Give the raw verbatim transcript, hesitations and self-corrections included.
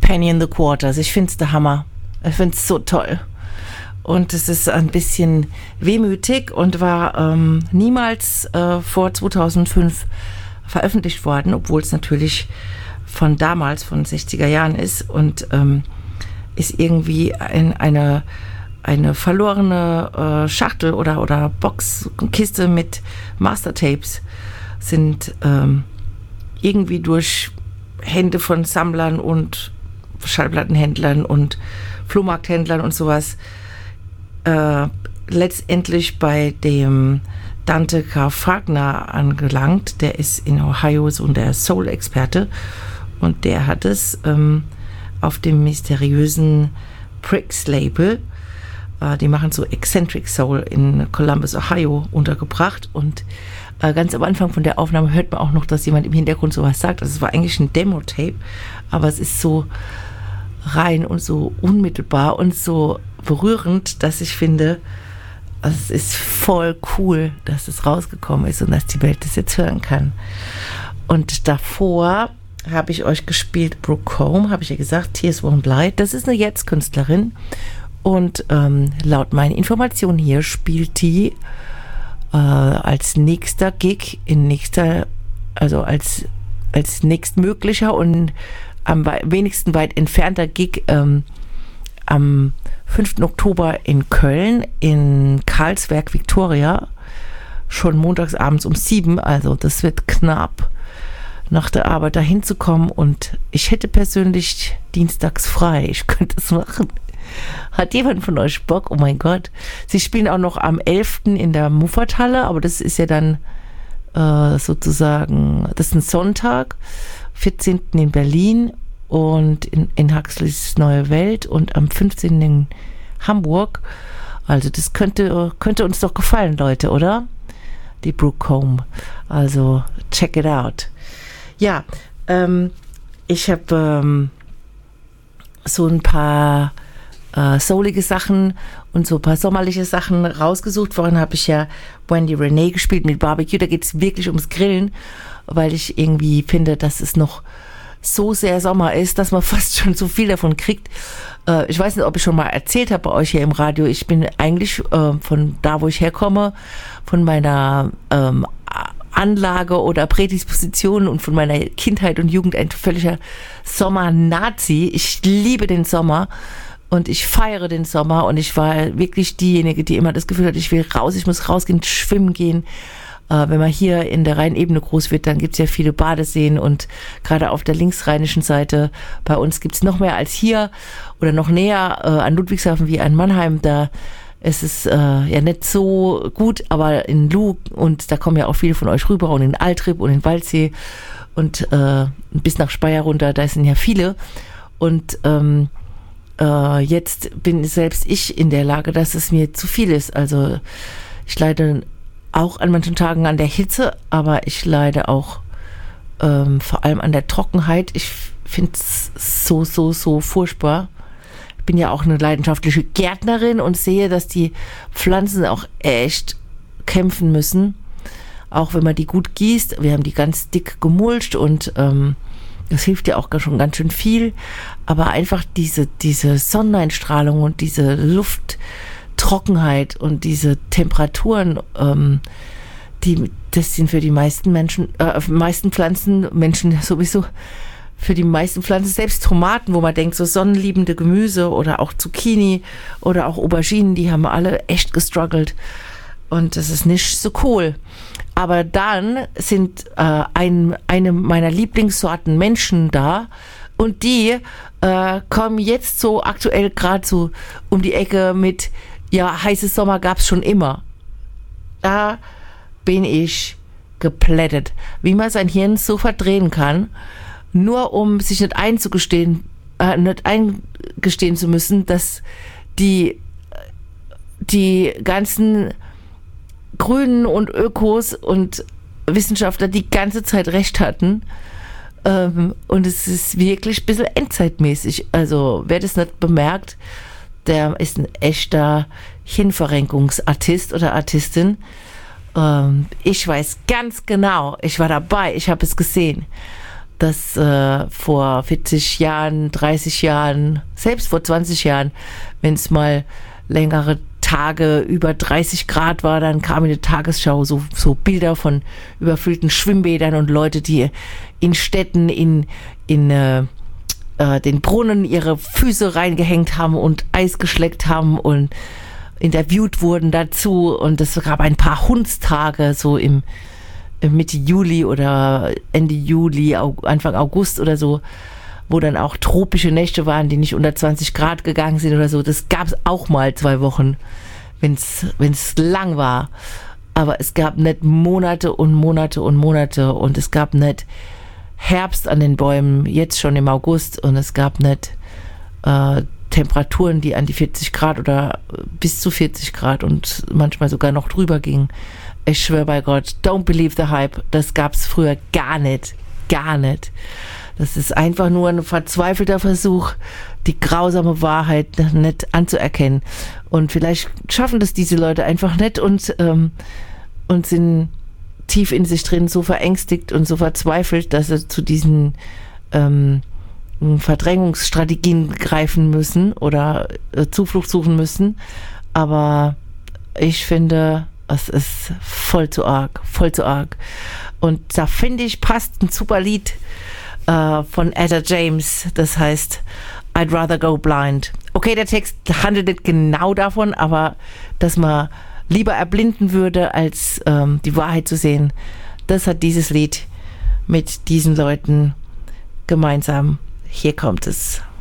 Penny in the Quarters. Ich finde es der Hammer. Ich finde es so toll. Und es ist ein bisschen wehmütig und war ähm, niemals äh, vor zweitausendfünf veröffentlicht worden, obwohl es natürlich von damals, von sechziger Jahren ist und ähm, ist irgendwie ein, eine, eine verlorene äh, Schachtel oder, oder Box, Kiste mit Mastertapes sind ähm, irgendwie durch Hände von Sammlern und Schallplattenhändlern und Flohmarkthändlern und sowas äh, letztendlich bei dem Dante K. Wagner angelangt. Der ist in Ohio so der Soul-Experte und der hat es ähm, auf dem mysteriösen Pricks-Label, äh, die machen so Eccentric Soul in Columbus, Ohio, untergebracht und äh, ganz am Anfang von der Aufnahme hört man auch noch, dass jemand im Hintergrund sowas sagt. Also es war eigentlich ein Demo-Tape, aber es ist so rein und so unmittelbar und so berührend, dass ich finde, es ist voll cool, dass es rausgekommen ist und dass die Welt das jetzt hören kann. Und davor habe ich euch gespielt Brooke Home, habe ich ja gesagt, Tears Won't Lie. Das ist eine Jetzt-Künstlerin und ähm, laut meinen Informationen hier spielt die äh, als nächster Gig in nächster, also als, als nächstmöglicher und am wenigsten weit entfernter Gig ähm, am fünften Oktober in Köln, in Karlsberg Victoria, schon montagsabends um sieben, also das wird knapp, nach der Arbeit dahin zu kommen und ich hätte persönlich dienstags frei, ich könnte es machen. Hat jemand von euch Bock? Oh mein Gott. Sie spielen auch noch am elften in der Muffathalle, aber das ist ja dann äh, sozusagen, das ist ein Sonntag, vierzehnten in Berlin und in, in Huxleys Neue Welt und am fünfzehnten in Hamburg. Also das könnte, könnte uns doch gefallen, Leute, oder? Die Brooke Home. Also check it out. Ja, ähm, ich habe ähm, so ein paar äh, soulige Sachen und so ein paar sommerliche Sachen rausgesucht. Vorhin habe ich ja Wendy Renee gespielt mit Barbecue. Da geht es wirklich ums Grillen, weil ich irgendwie finde, dass es noch so sehr Sommer ist, dass man fast schon zu viel davon kriegt. Äh, ich weiß nicht, ob ich schon mal erzählt habe bei euch hier im Radio. Ich bin eigentlich äh, von da, wo ich herkomme, von meiner ähm, Anlage oder Prädisposition und von meiner Kindheit und Jugend ein völliger Sommer-Nazi. Ich liebe den Sommer und ich feiere den Sommer und ich war wirklich diejenige, die immer das Gefühl hat, ich will raus, ich muss rausgehen, schwimmen gehen. Äh, wenn man hier in der Rheinebene groß wird, dann gibt es ja viele Badeseen und gerade auf der linksrheinischen Seite bei uns gibt es noch mehr als hier oder noch näher äh, an Ludwigshafen wie an Mannheim. Da ist es äh, ja nicht so gut, aber in Luh und da kommen ja auch viele von euch rüber und in Altrip und in Waldsee und äh, bis nach Speyer runter, da sind ja viele und ähm, äh, jetzt bin selbst ich in der Lage, dass es mir zu viel ist. Also ich leide auch an manchen Tagen an der Hitze, aber ich leide auch ähm, vor allem an der Trockenheit. Ich finde es so, so, so furchtbar. Ich bin ja auch eine leidenschaftliche Gärtnerin und sehe, dass die Pflanzen auch echt kämpfen müssen, auch wenn man die gut gießt. Wir haben die ganz dick gemulcht und ähm, das hilft ja auch schon ganz schön viel. Aber einfach diese, diese Sonneneinstrahlung und diese Lufttrockenheit und diese Temperaturen, ähm, die, das sind für die meisten Menschen, äh, meisten Pflanzen, Menschen sowieso, für die meisten Pflanzen, selbst Tomaten, wo man denkt, so sonnenliebende Gemüse oder auch Zucchini oder auch Auberginen, die haben alle echt gestruggelt. Und das ist nicht so cool. Aber dann sind äh, ein, eine meiner Lieblingssorten Menschen da und die äh, kommen jetzt so aktuell gerade so um die Ecke mit, ja, heißes Sommer gab's schon immer. Da bin ich geplättet, wie man sein Hirn so verdrehen kann, nur um sich nicht einzugestehen, äh, nicht eingestehen zu müssen, dass die, die ganzen Grünen und Ökos und Wissenschaftler die ganze Zeit recht hatten. Ähm, und es ist wirklich ein bisschen endzeitmäßig. Also wer das nicht bemerkt, der ist ein echter Hirnverrenkungsartist oder Artistin. Ähm, ich weiß ganz genau, ich war dabei, ich habe es gesehen. dass äh, vor vierzig Jahren, dreißig Jahren, selbst vor zwanzig Jahren, wenn es mal längere Tage über dreißig Grad war, dann kam in der Tagesschau so, so Bilder von überfüllten Schwimmbädern und Leute, die in Städten in, in äh, äh, den Brunnen ihre Füße reingehängt haben und Eis geschleckt haben und interviewt wurden dazu. Und es gab ein paar Hundstage so im Mitte Juli oder Ende Juli, Anfang August oder so, wo dann auch tropische Nächte waren, die nicht unter zwanzig Grad gegangen sind oder so. Das gab es auch mal zwei Wochen, wenn es lang war. Aber es gab nicht Monate und Monate und Monate und es gab nicht Herbst an den Bäumen, jetzt schon im August, und es gab nicht äh, Temperaturen, die an die vierzig Grad oder bis zu vierzig Grad und manchmal sogar noch drüber gingen. Ich schwöre bei Gott, don't believe the hype. Das gab es früher gar nicht. Gar nicht. Das ist einfach nur ein verzweifelter Versuch, die grausame Wahrheit nicht anzuerkennen. Und vielleicht schaffen das diese Leute einfach nicht und, ähm, und sind tief in sich drin so verängstigt und so verzweifelt, dass sie zu diesen ähm, Verdrängungsstrategien greifen müssen oder äh, Zuflucht suchen müssen. Aber ich finde, es ist voll zu arg, voll zu arg. Und da finde ich, passt ein super Lied äh, von Etta James, das heißt I'd Rather Go Blind. Okay, der Text handelt nicht genau davon, aber dass man lieber erblinden würde, als ähm, die Wahrheit zu sehen, das hat dieses Lied mit diesen Leuten gemeinsam. Hier kommt es.